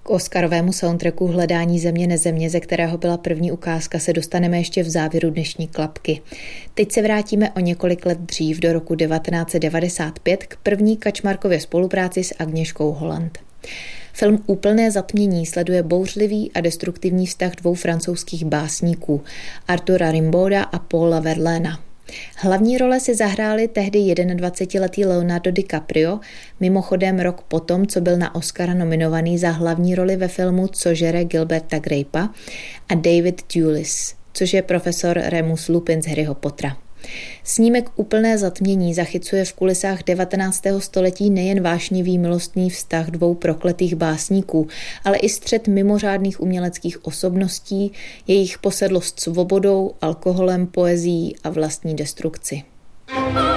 K oscarovému soundtracku Hledání země nezemě, ze kterého byla první ukázka, se dostaneme ještě v závěru dnešní klapky. Teď se vrátíme o několik let dřív do roku 1995 k první Kačmarkově spolupráci s Agněškou Holland. Film Úplné zatmění sleduje bouřlivý a destruktivní vztah dvou francouzských básníků, Artura Rimbauda a Paula Verlaina. Hlavní role si zahráli tehdy 21letý Leonardo DiCaprio, mimochodem rok potom, co byl na Oscara nominovaný za hlavní roli ve filmu Co žere Gilberta Grape'a, a David Thewlis, což je profesor Remus Lupin z Harryho Pottera. Snímek Úplné zatmění zachycuje v kulisách 19. století nejen vášnivý milostný vztah dvou prokletých básníků, ale i střet mimořádných uměleckých osobností, jejich posedlost svobodou, alkoholem, poezií a vlastní destrukci.